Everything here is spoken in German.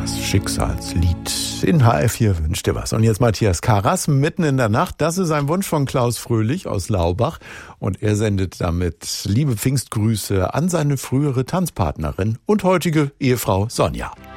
Das Schicksalslied in HR4 wünscht dir was. Und jetzt Matthias Karas, mitten in der Nacht. Das ist ein Wunsch von Klaus Fröhlich aus Laubach. Und er sendet damit liebe Pfingstgrüße an seine frühere Tanzpartnerin und heutige Ehefrau Sonja.